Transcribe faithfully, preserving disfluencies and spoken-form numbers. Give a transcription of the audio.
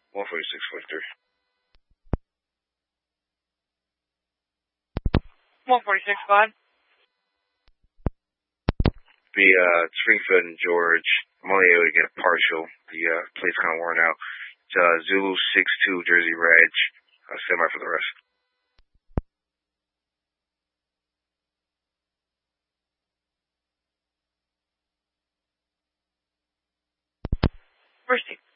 one forty-six forty-three. one forty-six, go ahead. Be uh, Springfield and George. I'm only able to get a partial. The uh, plate's kind of worn out. It's uh, Zulu six two, Jersey Reg. I'll stand by for the rest. Received.